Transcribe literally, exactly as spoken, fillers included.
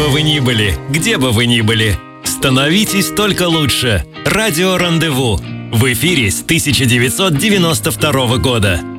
бы вы ни были, где бы вы ни были, становитесь только лучше. Радио «Рандеву» в эфире с тысяча девятьсот девяносто второго года.